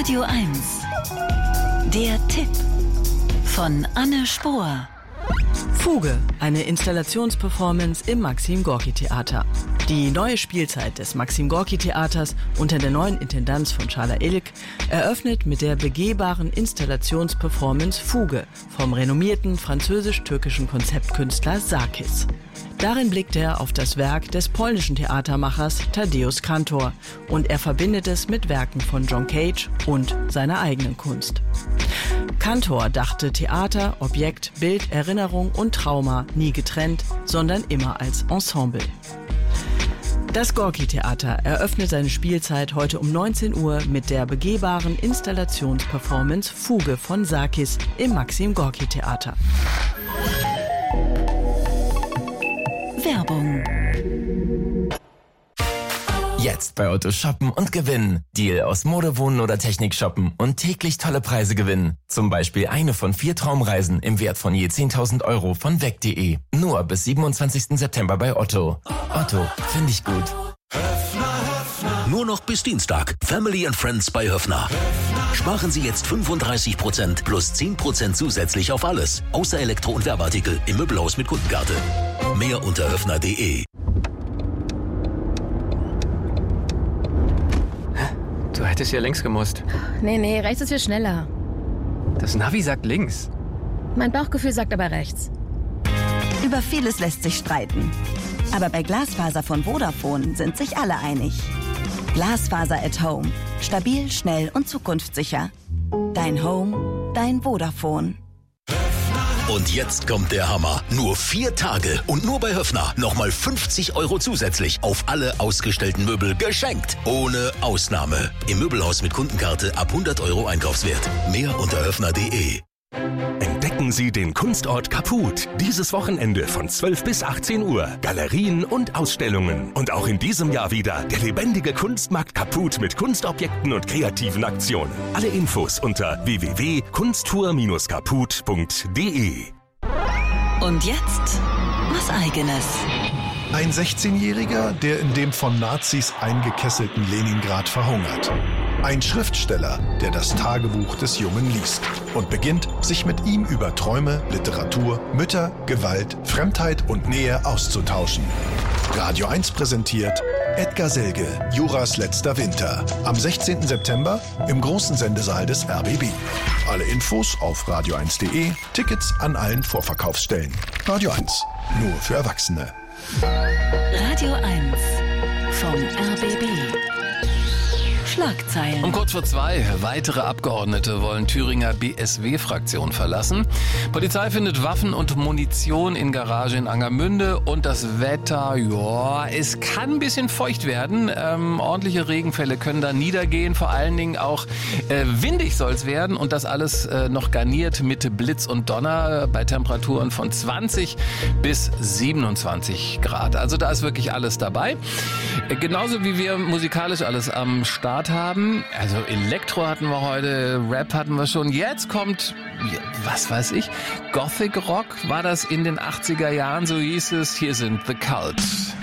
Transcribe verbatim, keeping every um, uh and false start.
Radio eins. Der Tipp von Anne Spohr. Fuge, eine Installationsperformance im Maxim-Gorki-Theater. Die neue Spielzeit des Maxim-Gorki-Theaters unter der neuen Intendanz von Çağla Ilik eröffnet mit der begehbaren Installationsperformance Fuge vom renommierten französisch-türkischen Konzeptkünstler Sarkis. Darin blickt er auf das Werk des polnischen Theatermachers Tadeusz Kantor und er verbindet es mit Werken von John Cage und seiner eigenen Kunst. Kantor dachte Theater, Objekt, Bild, Erinnerung und Trauma nie getrennt, sondern immer als Ensemble. Das Gorki-Theater eröffnet seine Spielzeit heute um neunzehn Uhr mit der begehbaren Installationsperformance Fuge von Sarkis im Maxim-Gorki-Theater. Werbung. Jetzt bei Otto shoppen und gewinnen. Deal aus Mode, Wohnen oder Technik shoppen und täglich tolle Preise gewinnen. Zum Beispiel eine von vier Traumreisen im Wert von je zehntausend Euro von weg punkt de. Nur bis siebenundzwanzigsten September bei Otto. Otto, finde ich gut. Nur noch bis Dienstag. Family and Friends bei Höffner. Sparen Sie jetzt fünfunddreißig Prozent plus zehn Prozent zusätzlich auf alles. Außer Elektro- und Werbeartikel im Möbelhaus mit Kundenkarte. Mehr unter höffner punkt de. Du hättest ja links gemusst. Nee, nee, rechts ist viel schneller. Das Navi sagt links. Mein Bauchgefühl sagt aber rechts. Über vieles lässt sich streiten. Aber bei Glasfaser von Vodafone sind sich alle einig. Glasfaser at Home. Stabil, schnell und zukunftssicher. Dein Home, dein Vodafone. Und jetzt kommt der Hammer. Nur vier Tage und nur bei Höffner nochmal fünfzig Euro zusätzlich auf alle ausgestellten Möbel geschenkt. Ohne Ausnahme. Im Möbelhaus mit Kundenkarte ab hundert Euro Einkaufswert. Mehr unter höffner punkt de. Entdecken Sie den Kunstort Kaput. Dieses Wochenende von zwölf bis achtzehn Uhr. Galerien und Ausstellungen. Und auch in diesem Jahr wieder der lebendige Kunstmarkt Kaput mit Kunstobjekten und kreativen Aktionen. Alle Infos unter w w w punkt kunsttour dash kaput punkt de. Und jetzt was Eigenes. Ein sechzehnjähriger, der in dem von Nazis eingekesselten Leningrad verhungert. Ein Schriftsteller, der das Tagebuch des Jungen liest und beginnt, sich mit ihm über Träume, Literatur, Mütter, Gewalt, Fremdheit und Nähe auszutauschen. Radio eins präsentiert Edgar Selge, Juras letzter Winter. Am sechzehnten September im großen Sendesaal des R B B. Alle Infos auf radio eins punkt de, Tickets an allen Vorverkaufsstellen. Radio eins, nur für Erwachsene. Radio eins vom R B B. Schlagzeilen. Um kurz vor zwei. Weitere Abgeordnete wollen Thüringer B S W-Fraktion verlassen. Polizei findet Waffen und Munition in Garage in Angermünde. Und das Wetter, ja, es kann ein bisschen feucht werden. Ähm, ordentliche Regenfälle können da niedergehen. Vor allen Dingen auch äh, windig soll es werden. Und das alles äh, noch garniert mit Blitz und Donner bei Temperaturen von zwanzig bis siebenundzwanzig Grad. Also da ist wirklich alles dabei. Äh, genauso wie wir musikalisch alles am Start haben. Also Elektro hatten wir heute, Rap hatten wir schon. Jetzt kommt, was weiß ich, Gothic Rock war das in den achtziger Jahren, so hieß es. Hier sind The Cult.